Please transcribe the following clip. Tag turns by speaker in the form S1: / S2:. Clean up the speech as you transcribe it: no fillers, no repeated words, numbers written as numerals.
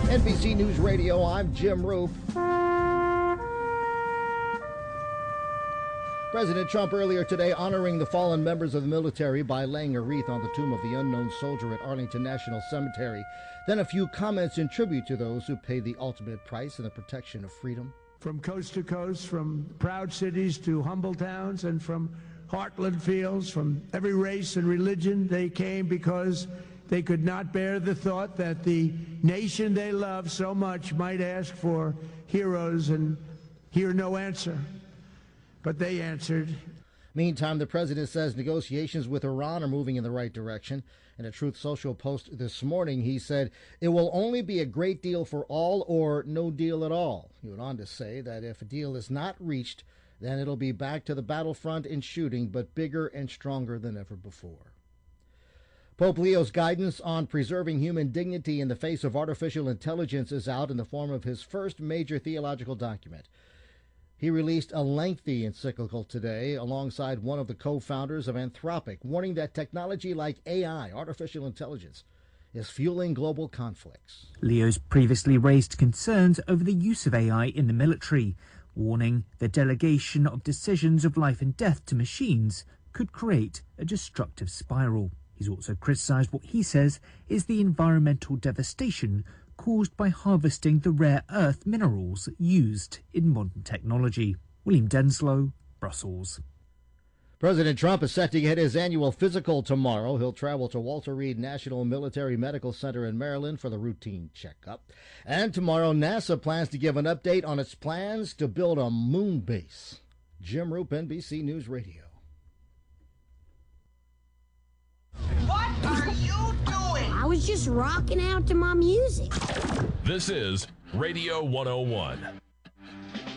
S1: NBC News Radio, I'm Jim Roop. President Trump earlier today honoring the fallen members of the military by laying a wreath on the tomb of the unknown soldier at Arlington National Cemetery. Then a few comments in tribute to those who paid the ultimate price in the protection of freedom.
S2: From coast to coast, from proud cities to humble towns, and from heartland fields, from every race and religion, they came because they could not bear the thought that the nation they love so much might ask for heroes and hear no answer. But they answered.
S1: Meantime, the president says negotiations with Iran are moving in the right direction. In a Truth Social post this morning, he said, "It will only be a great deal for all or no deal at all." He went on to say that if a deal is not reached, then it'll be back to the battlefront in shooting, but bigger and stronger than ever before. Pope Leo's guidance on preserving human dignity in the face of artificial intelligence is out in the form of his first major theological document. He released a lengthy encyclical today alongside one of the co-founders of Anthropic, warning that technology like AI, artificial intelligence, is fueling global conflicts.
S3: Leo's previously raised concerns over the use of AI in the military, warning the delegation of decisions of life and death to machines could create a destructive spiral. He's also criticised what he says is the environmental devastation caused by harvesting the rare earth minerals used in modern technology. William Denslow, Brussels.
S1: President Trump is set to get his annual physical tomorrow. He'll travel to Walter Reed National Military Medical Center in Maryland for the routine checkup. And tomorrow, NASA plans to give an update on its plans to build a moon base. Jim Roop, NBC News Radio.
S4: What are you doing?
S5: I was just rocking out to my music.
S6: This is Radio 101.